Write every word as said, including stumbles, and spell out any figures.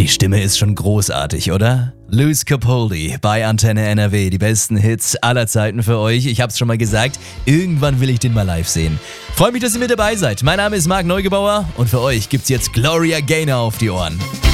Die Stimme ist schon großartig, oder? Lewis Capaldi bei Antenne N R W, die besten Hits aller Zeiten für euch. Ich hab's schon mal gesagt, irgendwann will ich den mal live sehen. Freue mich, dass ihr mit dabei seid. Mein Name ist Marc Neugebauer und für euch gibt's jetzt Gloria Gaynor auf die Ohren.